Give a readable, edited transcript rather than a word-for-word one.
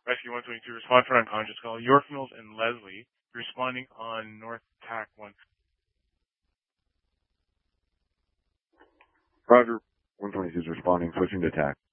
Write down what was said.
Rescue 122, respond for unconscious call. York Mills and Leslie, responding on North Tack 1. Roger. 122 is responding, switching to TAC.